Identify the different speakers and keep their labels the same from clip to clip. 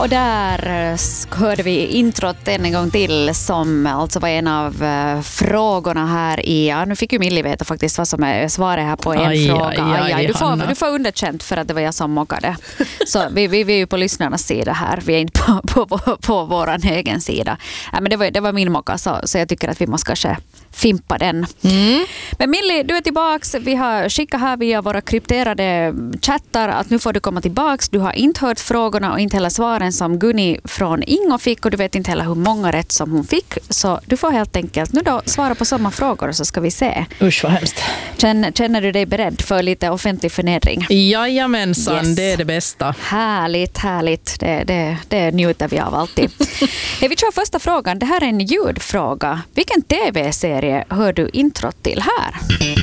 Speaker 1: Och där hörde vi introt en gång till som alltså var en av frågorna här i... Ja, nu fick ju Millie veta faktiskt vad som är svaret här på en fråga. Du får underkänt för att det var jag som mockade. Så vi är ju på lyssnarnas sida här. Vi är inte på vår egen sida. Ja, men det var min mocka så jag tycker att vi måste kanske fimpa den. Men Millie, du är tillbaks. Vi har skickat här via våra krypterade chattar att nu får du komma tillbaks. Du har inte hört frågorna och inte heller svaren som Gunni från Ingo fick och du vet inte heller hur många rätt som hon fick. Så du får helt enkelt nu då svara på samma frågor så ska vi se.
Speaker 2: Usch vad hemskt. Känner
Speaker 1: du dig beredd för lite offentlig förnedring?
Speaker 2: Jajamensan, yes. Det är det bästa.
Speaker 1: Härligt. Det njuter vi av alltid. Vi kör första frågan. Det här är en ljudfråga. Vilken tv-serie hör du introt till här?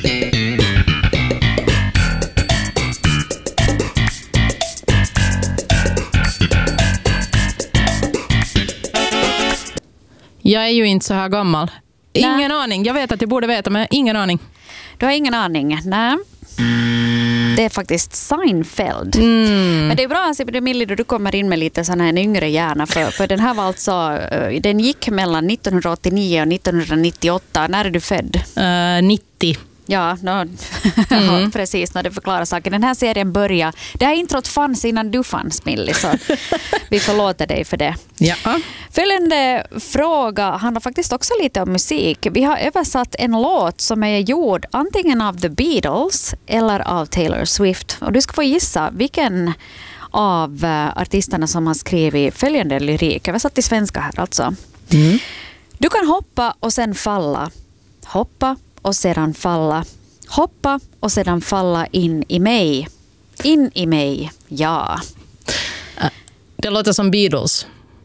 Speaker 2: Jag är ju inte så här gammal. Ingen aning. Jag vet att jag borde veta, men ingen aning.
Speaker 1: Du har ingen aning? Nej. Det är faktiskt Seinfeld. Men det är bra att Millie då du kommer in med lite sån här en yngre hjärna för den här var alltså den gick mellan 1989 och 1998. När är du född?
Speaker 2: 90.
Speaker 1: Ja, ja, precis när du förklarar saken. Den här serien börjar. Det här introt fanns innan du fanns, Millie, så vi förlåter dig för det.
Speaker 2: Ja.
Speaker 1: Följande fråga handlar faktiskt också lite om musik. Vi har översatt en låt som är gjord antingen av The Beatles eller av Taylor Swift. Och du ska få gissa vilken av artisterna som har skrivit följande lyrik. Översatt till svenska här alltså. Du kan hoppa och sen falla. Hoppa och sedan falla. Hoppa och sedan falla in i mig. In i mig, ja.
Speaker 2: Det låter som Beatles.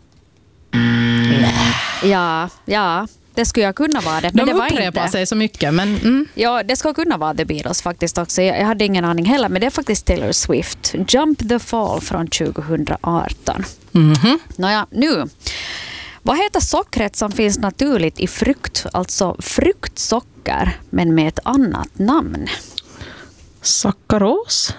Speaker 1: Ja, det skulle jag kunna vara det. Men
Speaker 2: de
Speaker 1: det var
Speaker 2: upprepar
Speaker 1: inte.
Speaker 2: Sig så mycket. Men,
Speaker 1: Ja, det skulle kunna vara The Beatles faktiskt också. Jag hade ingen aning heller, men det är faktiskt Taylor Swift. Jump the Fall från 2018. Nåja, nu. Vad heter sockret som finns naturligt i frukt? Alltså fruktsocker, men med ett annat namn.
Speaker 2: Sackaros?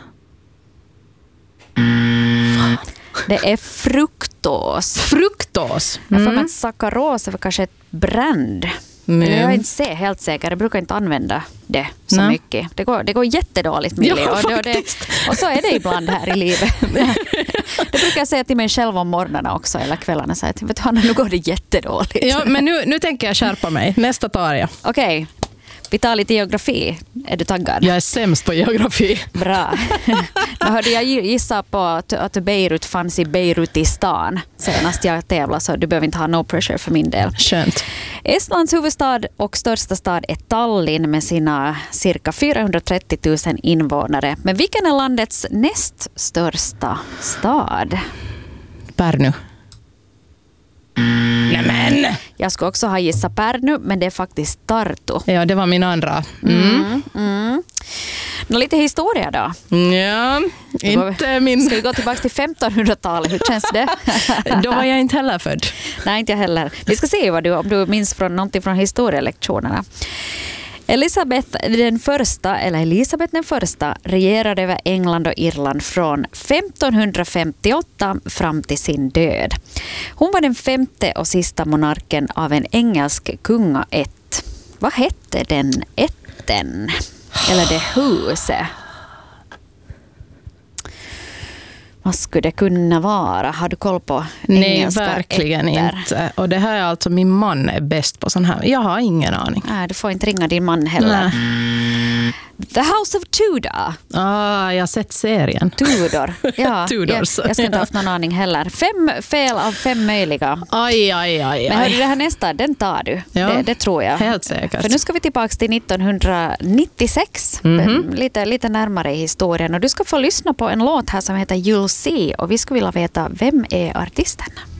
Speaker 1: Det är fruktos.
Speaker 2: Fruktos?
Speaker 1: Jag får med att sackaros är kanske ett brand. Jag är inte helt säker. Jag brukar inte använda det så mycket. Det går jättedåligt, Millie.
Speaker 2: Ja,
Speaker 1: och så är det ibland här i livet. Det brukar jag säga till mig själv om morgnarna också, eller kvällarna. Så att, vet du, nu går det jättedåligt.
Speaker 2: Ja, men nu tänker jag skärpa mig. Nästa tar jag.
Speaker 1: Okej. Vi tar lite geografi. Är du taggad?
Speaker 2: Jag är sämst på geografi.
Speaker 1: Bra. Nu hörde jag gissa på att Beirut fanns i Beirutistan senast jag tävlade, så du behöver inte ha no pressure för min del.
Speaker 2: Skönt.
Speaker 1: Estlands huvudstad och största stad är Tallinn med sina cirka 430 000 invånare. Men vilken är landets näst största stad?
Speaker 2: Pärnu. Nämen!
Speaker 1: Jag ska också ha gissa Pärnu, men det är faktiskt Tartu.
Speaker 2: Ja, det var min andra.
Speaker 1: Lite historia då.
Speaker 2: Ja, inte min...
Speaker 1: Ska vi gå tillbaka till 1500-talet? Hur känns det?
Speaker 2: Då var jag inte heller född.
Speaker 1: Nej, inte jag heller. Vi ska se om du minns någonting från historielektionerna. Elisabeth den första regerade över England och Irland från 1558 fram till sin död. Hon var den femte och sista monarken av en engelsk kungaätt. Vad hette den ätten? Eller det huset? Vad skulle det kunna vara? Har du koll på engelska?
Speaker 2: Nej, verkligen
Speaker 1: ätter?
Speaker 2: inte. Och det här är alltså min man är bäst på sån här. Jag har ingen aning.
Speaker 1: Nej, du får inte ringa din man heller.
Speaker 2: Nej.
Speaker 1: The House of Tudor.
Speaker 2: Jag har sett serien.
Speaker 1: Tudor. Ja,
Speaker 2: Tudors.
Speaker 1: Jag skulle inte haft någon aning heller. 5 fel av 5 möjliga.
Speaker 2: Aj.
Speaker 1: Men hörru, det här nästa, den tar du.
Speaker 2: Ja,
Speaker 1: det tror jag.
Speaker 2: Helt säkert.
Speaker 1: För nu ska vi tillbaka till 1996. Lite närmare i historien. Och du ska få lyssna på en låt här som heter You'll See. Och vi skulle vilja veta, vem är artisten?